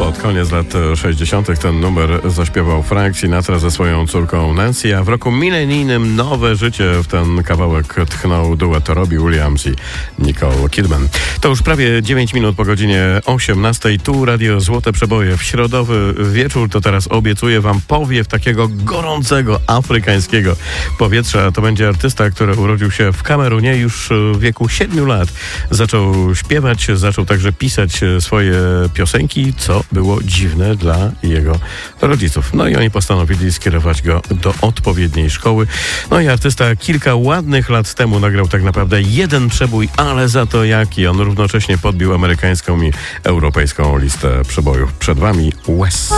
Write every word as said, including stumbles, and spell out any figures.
Pod koniec lat sześćdziesiątych ten numer zaśpiewał Frank Sinatra ze swoją córką Nancy, a w roku milenijnym nowe życie w ten kawałek tchnął duet Robbie Williams i Nicole Kidman. To już prawie dziewięć minut po godzinie osiemnastej. Tu Radio Złote Przeboje. W środowy wieczór to teraz obiecuję wam powiew takiego gorącego, afrykańskiego powietrza. To będzie artysta, który urodził się w Kamerunie już w wieku siedmiu lat. Zaczął śpiewać, zaczął także pisać swoje piosenki, co było dziwne dla jego rodziców. No i oni postanowili skierować go do odpowiedniej szkoły. No i artysta kilka ładnych lat temu nagrał tak naprawdę jeden przebój, ale za to jaki. On równocześnie podbił amerykańską i europejską listę przebojów. Przed wami Wes.